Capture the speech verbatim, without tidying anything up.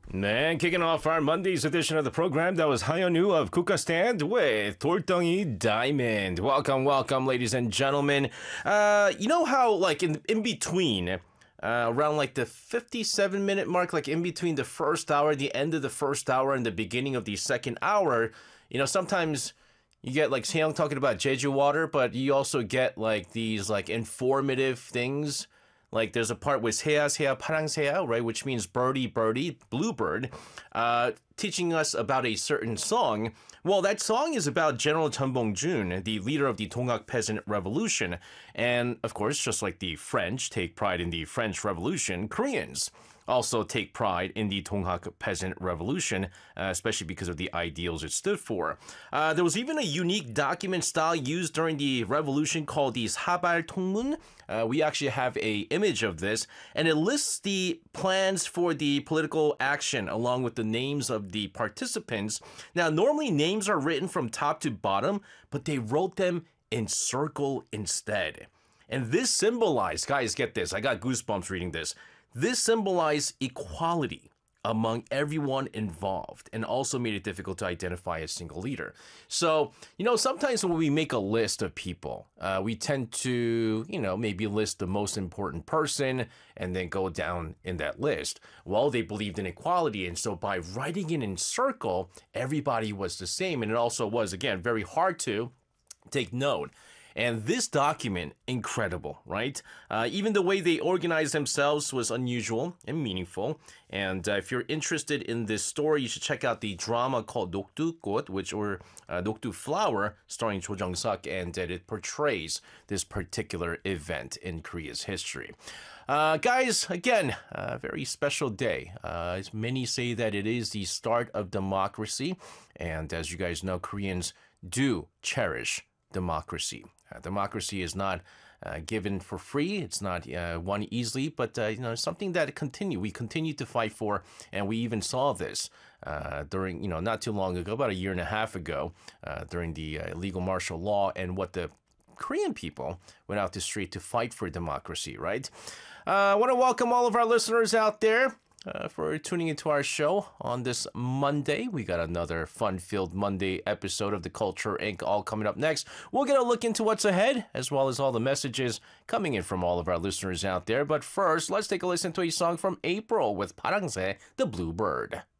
And kicking off our Monday's edition of the program, that was Hyunwoo of Kuka Stand with Dortong이 Diamond. Welcome, welcome, ladies and gentlemen. Uh, you know how, like, in, in between, uh, around like the fifty-seven minute mark, like in between the first hour, the end of the first hour, and the beginning of the second hour, you know, sometimes you get like Seong talking about Jeju water, but you also get like these like informative things. Like there's a part with 새야 새야 파랑새야, right, which means birdie birdie, bluebird, uh, teaching us about a certain song. Well, that song is about General Chun Bong-jun, the leader of the Donghak Peasant Revolution. And of course, just like the French take pride in the French Revolution, Koreans also take pride in the Donghak Peasant Revolution, uh, especially because of the ideals it stood for. Uh, there was even a unique document style used during the revolution called the Sabal Tongmun. Uh, we actually have a image of this, and it lists the plans for the political action along with the names of the participants. Now, normally names are written from top to bottom, but they wrote them in circle instead. And this symbolized, guys, get this, I got goosebumps reading this. This symbolized equality among everyone involved and also made it difficult to identify a single leader. So, you know, sometimes when we make a list of people, uh, we tend to, you know, maybe list the most important person and then go down in that list. Well, they believed in equality, and so by writing it in circle, everybody was the same. And it also was, again, very hard to take note. And this document, incredible, right? Uh, even the way they organized themselves was unusual and meaningful. And uh, if you're interested in this story, you should check out the drama called Nokdu-got, which or uh, Nokdu Flower, starring Cho Jung-suk, and uh, it portrays this particular event in Korea's history. Uh, guys, again, a very special day. Uh, as many say that it is the start of democracy. And as you guys know, Koreans do cherish democracy. Uh, democracy is not uh, given for free. It's not uh, won easily, but uh, you know, something that continue. We continue to fight for, and we even saw this uh, during, you know, not too long ago, about a year and a half ago, uh, during the uh, illegal martial law, and what the Korean people went out the street to fight for democracy. Right? Uh, I want to welcome all of our listeners out there. Uh, for tuning into our show on this Monday. We got another fun-filled Monday episode of The Culture Incorporated all coming up next. We'll get a look into what's ahead, as well as all the messages coming in from all of our listeners out there. But first, let's take a listen to a song from April with 파랑새, the Bluebird.